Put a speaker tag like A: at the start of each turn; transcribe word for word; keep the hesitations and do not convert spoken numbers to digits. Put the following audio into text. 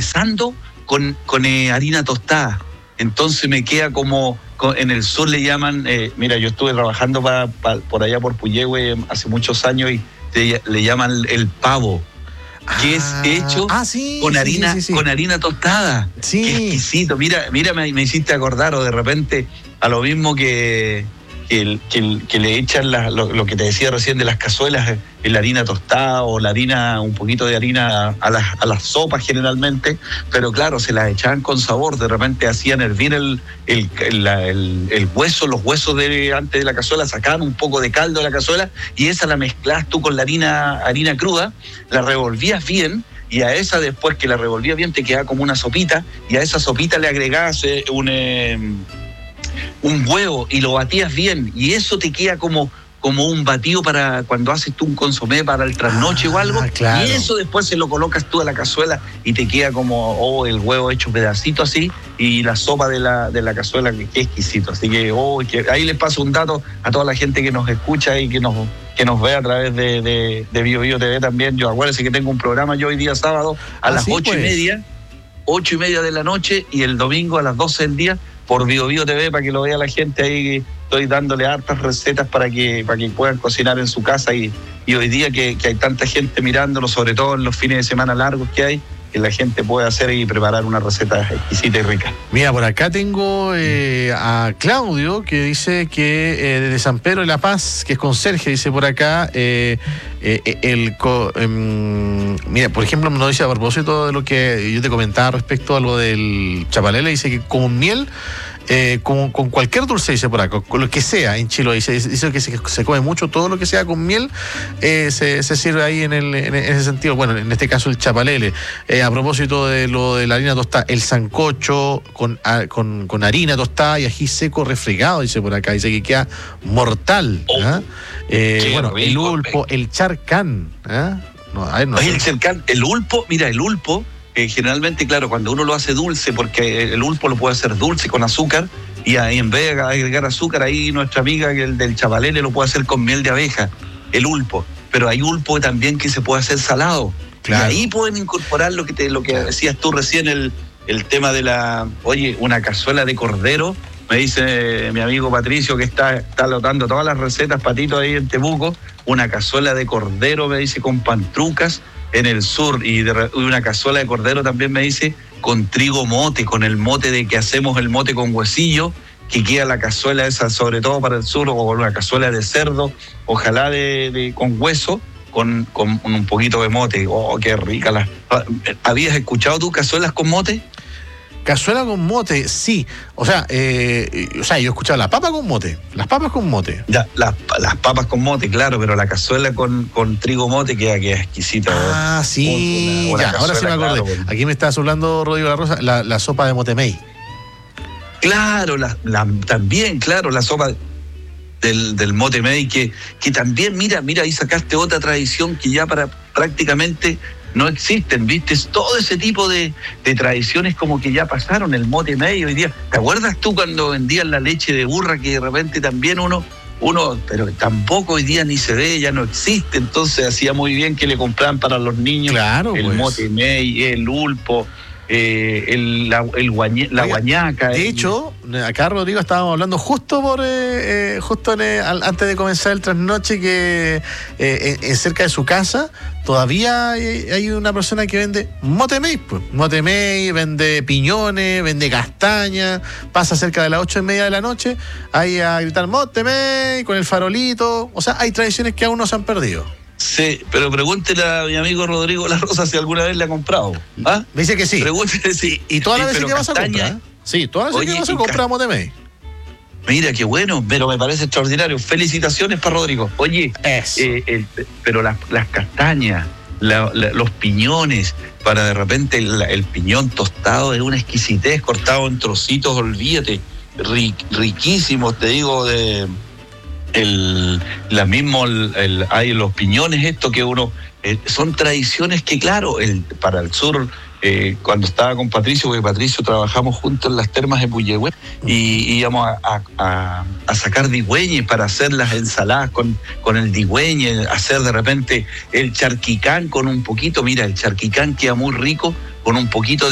A: empezando con, con eh, harina tostada. Entonces me queda como, con, en el sur le llaman, eh, mira, yo estuve trabajando pa, pa, por allá por Puyehue hace muchos años y te, le llaman el, el pavo, que
B: ah,
A: es hecho
B: ah, sí,
A: con
B: sí,
A: harina,
B: sí, sí, sí.
A: con harina tostada.
B: Sí.
A: Qué exquisito. Mira, mira, me, me hiciste acordar, o de repente a lo mismo que, que, el, que, el, que le echan la, lo, lo que te decía recién de las cazuelas, en la harina tostada o la harina, un poquito de harina a las, a las sopas generalmente, pero claro, se las echaban con sabor. De repente hacían hervir el, el, el, el, el hueso, los huesos de antes de la cazuela, sacaban un poco de caldo de la cazuela y esa la mezclabas tú con la harina, harina cruda, la revolvías bien. Y a esa, después que la revolvías bien, te quedaba como una sopita, y a esa sopita le agregabas eh, un, eh, un huevo y lo batías bien, y eso te queda como, como un batido para cuando haces tú un consomé para el trasnoche ah, o algo, claro. Y eso después se lo colocas tú a la cazuela y te queda como oh, el huevo hecho pedacito así, y la sopa de la, de la cazuela, que, que exquisito. Así que, oh, que ahí les paso un dato a toda la gente que nos escucha y que nos... que nos ve a través de, de, de Bio Bio T V también. Yo acuérdense que tengo un programa yo hoy día sábado a ah, las sí, ocho pues. y media, ocho y media de la noche, y el domingo a las doce del día por Bio Bio T V, para que lo vea la gente ahí. Estoy dándole hartas recetas para que, para que puedan cocinar en su casa, y, y hoy día que, que hay tanta gente mirándolo, sobre todo en los fines de semana largos que hay, que la gente puede hacer y preparar una receta exquisita y rica.
B: Mira, por acá tengo eh, a Claudio, que dice que eh, desde San Pedro de la Paz, que es conserje, dice por acá, eh, eh, el co, eh, mira, por ejemplo, nos dice a propósito de lo que yo te comentaba respecto a lo del chapalele, dice que con miel, Eh, con, con cualquier dulce, dice por acá, con lo que sea en Chiloé, dice, dice que se, se come mucho, todo lo que sea con miel eh, se, se sirve ahí en, el, en ese sentido. Bueno, en este caso el chapalele. Eh, a propósito de lo de la harina tostada, el sancocho con, a, con, con harina tostada y ají seco refregado, dice por acá, dice que queda mortal. ¿eh? Eh, bueno, rico, el ulpo, el charcán. ¿eh? No, a ver, no
A: Oye, el charcán, el ulpo, mira, el ulpo. Eh, generalmente, claro, cuando uno lo hace dulce, porque el ulpo lo puede hacer dulce con azúcar, y ahí en vez de agregar azúcar, ahí nuestra amiga el del chapalele lo puede hacer con miel de abeja, el ulpo. Pero hay ulpo también que se puede hacer salado. Claro. Y ahí pueden incorporar lo que te, lo que decías tú recién, el, el tema de la, oye, una cazuela de cordero. Me dice mi amigo Patricio, que está, está anotando todas las recetas, Patito, ahí en Temuco, una cazuela de cordero, me dice, con pantrucas en el sur, y, de, y una cazuela de cordero también me dice con trigo mote, con el mote de que hacemos el mote con huesillo, que queda la cazuela esa, sobre todo para el sur, o con una cazuela de cerdo, ojalá de, de con hueso, con, con un poquito de mote. Oh, qué rica. La, ¿habías escuchado tú cazuelas con mote?
B: Cazuela con mote, sí. O sea, eh, o sea, yo he escuchado la papa con mote, las papas con mote.
A: Ya, las, las papas con mote, claro, pero la cazuela con, con trigo mote queda, queda exquisita.
B: Ah, ¿no? Sí, una, una ya, ahora sí me acordé. Claro, aquí me estás hablando, Rodrigo La Rosa, la, la sopa de motemey.
A: Claro, la, la, también, claro, la sopa del, del motemey, que, que también, mira, mira, ahí sacaste otra tradición que ya para prácticamente no existen, ¿viste? Todo ese tipo de, de tradiciones como que ya pasaron, el motemey hoy día. ¿Te acuerdas tú cuando vendían la leche de burra, que de repente también uno, uno, pero tampoco hoy día ni se ve, ya no existe? Entonces hacía muy bien que le compraran para los niños, claro, el pues. motemey, el ulpo, eh, el, la, el guañe, la Oiga, guañaca.
B: De hecho, acá, Rodrigo, estábamos hablando justo por eh, eh, justo en, eh, antes de comenzar el trasnoche, que eh, eh, cerca de su casa todavía hay, hay una persona que vende motemey, pues. Motemey, vende piñones, vende castaña, pasa cerca de las ocho y media de la noche, ahí a gritar motemey con el farolito. O sea, hay tradiciones que aún no se han perdido.
A: Sí, pero pregúntele a mi amigo Rodrigo La Rosa si alguna vez le ha comprado. ¿Ah?
B: Me dice que sí.
A: Pregúntele si.
B: Y todas las veces que vas a comprar. Sí, todas las veces que vas a comprar motemey.
A: Mira, qué bueno, pero me parece extraordinario. Felicitaciones para Rodrigo. Oye, eh, el, pero las, las castañas, la, la, los piñones, para de repente el, el piñón tostado es una exquisitez, cortado en trocitos, olvídate, ric, riquísimos, te digo, de el, la mismo, el, el, hay los piñones, esto que uno, eh, son tradiciones que, claro, el, para el sur. Eh, cuando estaba con Patricio, porque Patricio trabajamos juntos en las termas de Puyehue, y íbamos a, a, a, a sacar digüeñes para hacer las ensaladas con, con el digüeñe, hacer de repente el charquicán con un poquito, mira, el charquicán queda muy rico con un poquito de